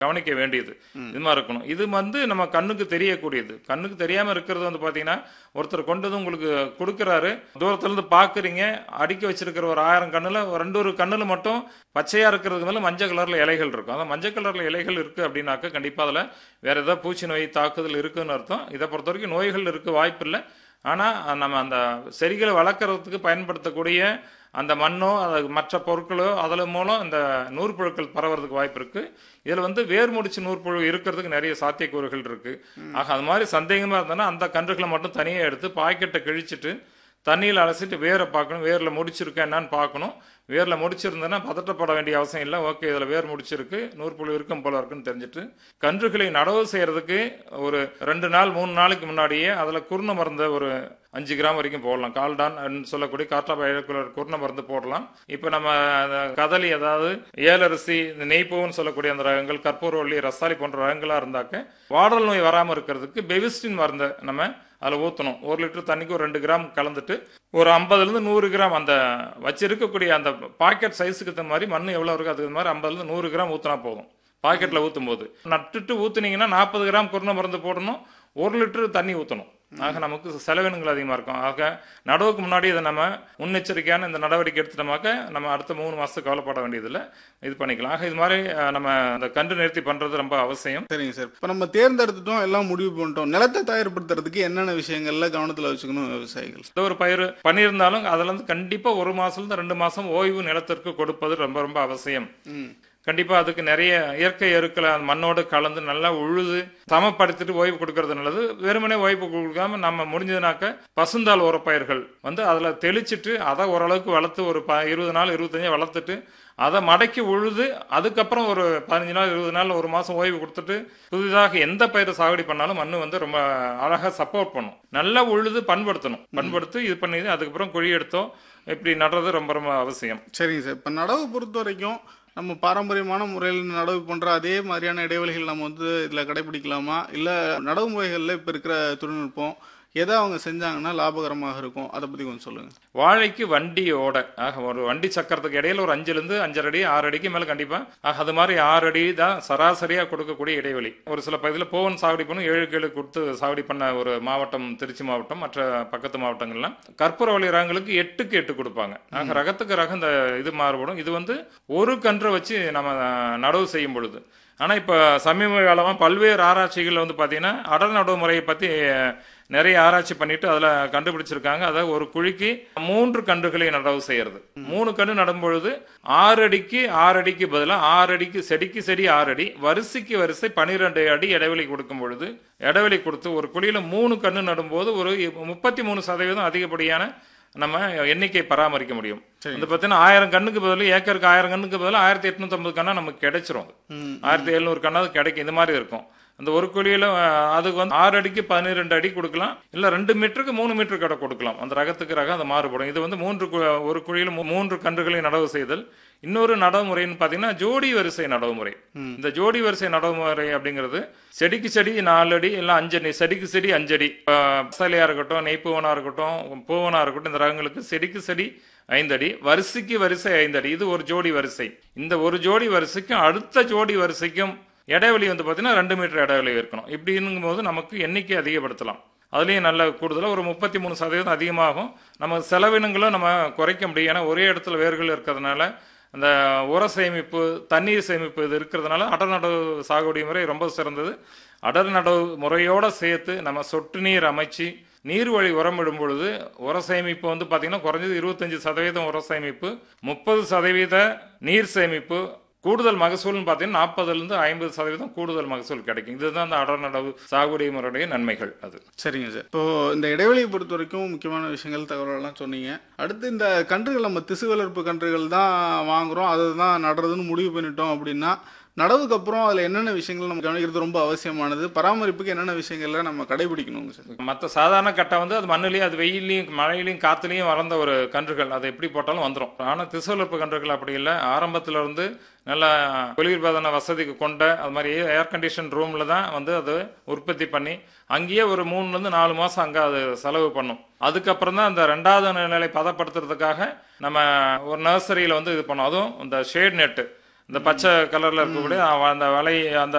கவனிக்க வேண்டியது. இது மாதிரி இருக்கணும். இது நம்ம கண்ணுக்கு தெரியக்கூடியது. கண்ணுக்கு தெரியாம இருக்கிறது பாத்தீங்கன்னா, ஒருத்தர் கொண்டு வந்து உங்களுக்கு கொடுக்குறாரு, தூரத்துல இருந்து பாக்குறீங்க, அடுக்கி வச்சிருக்கிற ஒரு 1000 கண்ணுல ஒரு கண்ணுல மட்டும் பச்சையா இருக்கிறதுக்கு மேல மஞ்சள் கலர்ல இலைகள் இருக்கும். அதான் மஞ்சள் கலர்ல இலைகள் இருக்கு அப்படின்னாக்க கண்டிப்பா அதுல வேற ஏதாவது பூச்சி நோய் தாக்குதல் இருக்குன்னு அர்த்தம். இதை பொறுத்த வரைக்கும் நோய்கள் இருக்க வாய்ப்பு இல்லை. ஆனா நம்ம அந்த செடிகளை வளர்க்கறதுக்கு பயன்படுத்தக்கூடிய அந்த மண்ணோ மற்ற பொருட்களோ அதில் மூலம் இந்த நூற்புழுக்கள் பரவறதுக்கு வாய்ப்பு இருக்கு. இதுல வேர் முடிச்சு நூற்புழு இருக்கிறதுக்கு நிறைய சாத்தியக்கூறுகள் இருக்கு. ஆக அது மாதிரி சந்தேகமா இருந்ததுன்னா அந்த கன்றுகளை மட்டும் தனியாக எடுத்து பாக்கெட்டை கிழிச்சிட்டு தண்ணியில் அலசிட்டு வேரை பார்க்கணும். வேரில் முடிச்சிருக்கா என்னன்னு பார்க்கணும். வேரில் முடிச்சிருந்தேன்னா பதட்டப்பட வேண்டிய அவசியம் இல்லை. ஓகே, இதில் வேர் முடிச்சிருக்கு, நூற்புழு இருக்கும் போல இருக்குன்னு தெரிஞ்சுட்டு கன்றுகளை நடவு செய்யறதுக்கு ஒரு 2 நாள் 3 நாளைக்கு முன்னாடியே அதில் குருண மருந்து ஒரு 5 கிராம் வரைக்கும் போடலாம். கால்டான் சொல்லக்கூடிய கார்டாபைலர் குருண மருந்து போடலாம். இப்போ நம்ம கதலி, அதாவது ஏலரிசி, இந்த நெய்ப்பூன்னு சொல்லக்கூடிய அந்த ரகங்கள், கற்பூரவள்ளி, ரசாலி போன்ற ரகங்களா இருந்தாக்க வாடல் நோய் வராமல் இருக்கிறதுக்கு பெவிஸ்டின் மருந்தை நம்ம அதில் ஊற்றணும். 1 லிட்டர் தண்ணிக்கு ஒரு 2 கிராம் கலந்துட்டு ஒரு 50லேருந்து 100 கிராம் அந்த வச்சிருக்கக்கூடிய அந்த பாக்கெட் சைஸுக்கு தகுந்த மாதிரி மண் எவ்வளோ இருக்கோ அதுக்கு மாதிரி 50லேருந்து 100 கிராம் ஊற்றினா போதும். பாக்கெட்டில் ஊற்றும் போது நட்டுட்டு ஊற்றுனீங்கன்னா 40 கிராம் குருண மருந்து போடணும், 1 லிட்டர் தண்ணி ஊற்றணும். ஆக நமக்கு செலவினங்கள் அதிகமாக இருக்கும். ஆக நடவுக்கு முன்னாடி இதை நம்ம முன்னெச்சரிக்கையான இந்த நடவடிக்கை எடுத்துட்டோமாக்க நம்ம அடுத்த 3 மாதத்துக்கு கவலைப்பட வேண்டியதில்லை, இது பண்ணிக்கலாம். ஆக இது மாதிரி நம்ம அந்த கன்று நிறுத்தி பண்ணுறது ரொம்ப அவசியம். சரிங்க சார். இப்போ நம்ம தேர்ந்தெடுத்துட்டோம், எல்லாம் முடிவு பண்ணிட்டோம், நிலத்தை தயார்படுத்துறதுக்கு என்னென்ன விஷயங்கள்ல கவனத்தில் வச்சுக்கணும் விவசாயிகள்? ஒரு பயிர் பண்ணியிருந்தாலும் அதுல கண்டிப்பாக 1 மாதத்துலேருந்து 2 மாதம் ஓய்வு நிலத்திற்கு கொடுப்பது ரொம்ப ரொம்ப அவசியம். கண்டிப்பா அதுக்கு நிறைய இயற்கை எருக்களை மண்ணோடு கலந்து நல்லா உழுது சமப்படுத்திட்டு ஓய்வு கொடுக்கறது நல்லது. வெறுமனே ஓய்வு கொடுக்காம நம்ம முடிஞ்சதுனாக்க பசுந்தாள் உரப்பயிர்கள் அதுல தெளிச்சிட்டு அதை ஓரளவுக்கு வளர்த்து ஒரு 20 நாள் 25 வளர்த்துட்டு அதை மடக்கி உழுது அதுக்கப்புறம் ஒரு 15 நாள் 20 நாள் 1 மாசம் ஓய்வு கொடுத்துட்டு புதிதாக எந்த பயிரை சாகுபடி பண்ணாலும் மண்ணு ரொம்ப அழகா சப்போர்ட் பண்ணும். நல்லா உழுது பண்படுத்தி இது பண்ணி அதுக்கப்புறம் குழி எடுத்தோம் இப்படி நடுறது ரொம்ப ரொம்ப அவசியம். சரிங்க சார். இப்போ நடவு பொறுத்த வரைக்கும் நம்ம பாரம்பரியமான முறையில் நடவு பண்ற அதே மாதிரியான இடைவெளிகள் நம்ம இதில் கடைபிடிக்கலாமா, இல்லை நடவு முறைகளில் இப்போ இருக்கிற தொழில்நுட்பம் எதை அவங்க செஞ்சாங்கன்னா லாபகரமாக இருக்கும், அதை பற்றி கொஞ்சம் சொல்லுங்க. வாழைக்கு வண்டியோட ஒரு வண்டி சக்கரத்துக்கு இடையில ஒரு 5லேருந்து 5.5 அடி 6 அடிக்கு மேல கண்டிப்பா அது மாதிரி 6 அடி தான் சராசரியா கொடுக்கக்கூடிய இடைவெளி. ஒரு சில பகுதியில் போவன் சாகுடி பண்ணும் 7 கேளு கொடுத்து சாகுடி பண்ண ஒரு மாவட்டம் திருச்சி மாவட்டம், மற்ற பக்கத்து மாவட்டங்கள்லாம் கற்பூரவள்ளி ரகங்களுக்கு 8க்கு 8 கொடுப்பாங்க. ரகத்துக்கு ரகம் இந்த இது மாறுபடும். இது ஒரு கன்றை வச்சு நம்ம நடவு செய்யும் பொழுது. ஆனா இப்ப சமீப காலமா பல்வேறு ஆராய்ச்சிகள் பாத்தீங்கன்னா அடர் நடவு முறையை பத்தி நிறைய ஆராய்ச்சி பண்ணிட்டு அதுல கண்டுபிடிச்சிருக்காங்க. அதாவது ஒரு குழிக்கு 3 கன்றுகளை நடவு செய்யறது. 3 கன்று நடும் பொழுது 6 அடிக்கு 6 அடிக்கு பதிலாக 6 அடிக்கு செடிக்கு செடி 6 அடி வரிசைக்கு வரிசை 12 அடி இடைவெளி கொடுக்கும் பொழுது இடைவெளி கொடுத்து ஒரு குழியில 3 கன்று நடும்போது ஒரு 33% அதிகப்படியான நம்ம எண்ணிக்கை பராமரிக்க முடியும். பார்த்தீங்கன்னா 1000 கண்ணுக்கு பதில் ஏக்கருக்கு 1000 கண்ணுக்கு பதில் 1850 கண்ணா நமக்கு கிடைச்சிரும். 1700 கண்ணாவது கிடைக்கும். இந்த மாதிரி இருக்கும். அந்த ஒரு குழியில அதுக்கு 6 அடிக்கு 12 அடி கொடுக்கலாம், இல்ல 2 மீட்டருக்கு 3 மீட்டர் கடை கொடுக்கலாம். அந்த ரகத்துக்கு ரகம் அது மாறுபடும். இது ஒரு குழியில 3 கன்றுகளை நடவு செய்தல். இன்னொரு நடவு முறைன்னு பாத்தீங்கன்னா ஜோடி வரிசை நடவு முறை. இந்த ஜோடி வரிசை நடவு முறை அப்படிங்கிறது செடிக்கு செடி 4 அடி இல்ல 5 அடி, செடிக்கு செடி 5 அடி. பசலையா இருக்கட்டும், நெய்ப்பூவனா இருக்கட்டும், பூவனா இருக்கட்டும், இந்த ரகங்களுக்கு செடிக்கு செடி 5 அடி, வரிசைக்கு வரிசை 5 அடி. இது ஒரு ஜோடி வரிசை. இந்த ஒரு ஜோடி வரிசைக்கும் அடுத்த ஜோடி வரிசைக்கும் இடைவெளி பாத்தீங்கன்னா 2 மீட்டர் இடைவெளி இருக்கணும். இப்படிங்கும் போது நமக்கு எண்ணிக்கை அதிகப்படுத்தலாம். அதுலேயும் நல்ல கூடுதலாக ஒரு 33% அதிகமாகும். நம்ம செலவினங்களும் நம்ம குறைக்க முடியும். ஏன்னா ஒரே இடத்துல வேர்கள் இருக்கிறதுனால அந்த உர சேமிப்பு, தண்ணீர் சேமிப்பு இது இருக்கிறதுனால அடர் நடவு சாகுபடி முறை ரொம்ப சிறந்தது. அடர் நடவு முறையோடு சேர்த்து நம்ம சொட்டு நீர் அமைச்சு நீர் வழி உரம் இடும் பொழுது உர சேமிப்பு பார்த்தீங்கன்னா குறைஞ்சது 25% உர சேமிப்பு, 30% நீர் சேமிப்பு, கூடுதல் மகசூல்னு பார்த்தீங்கன்னா 40லேருந்து 50% கூடுதல் மகசூல் கிடைக்கும். இதுதான் அந்த அடர் நடவு சாகுபடி முறையுடைய நன்மைகள். அது சரிங்க சார். இப்போ இந்த இடைவெளியை பொறுத்த வரைக்கும் முக்கியமான விஷயங்கள் தகவலெல்லாம் சொன்னீங்க. அடுத்து இந்த கன்றுகள் நம்ம திசு வளர்ப்பு கன்றுகள் தான் வாங்குறோம், அதை தான் நடுறதுன்னு முடிவு பண்ணிட்டோம் அப்படின்னா நடவுக்கு அப்புறம் அதில் என்னென்ன விஷயங்கள் நம்ம கவனிக்கிறது ரொம்ப அவசியமானது, பராமரிப்புக்கு என்னென்ன விஷயங்கள்ல நம்ம கடைபிடிக்கணுங்க சார்? மற்ற சாதாரண கட்டை அது மண்ணிலையும் அது வெயிலையும் மழையிலையும் காத்துலையும் வளர்ந்த ஒரு கன்றுகள், அதை எப்படி போட்டாலும் வந்துடும். ஆனால் திசு வளர்ப்பு கன்றுகள் அப்படி இல்லை. ஆரம்பத்தில் நல்லா குளிர்பதன வசதிக்கு கொண்ட அது மாதிரி ஏர் கண்டிஷன் ரூம்ல தான் அது உற்பத்தி பண்ணி அங்கேயே ஒரு 3லேருந்து 4 மாசம் அங்கே அது செலவு பண்ணும். அதுக்கப்புறம் தான் அந்த 2வது நிலை பதப்படுத்துறதுக்காக நம்ம ஒரு நர்சரியில் இது பண்ணோம். அதுவும் இந்த ஷேட் நெட்டு, இந்த பச்சை கலர்ல இருக்கக்கூடிய அந்த வலை அந்த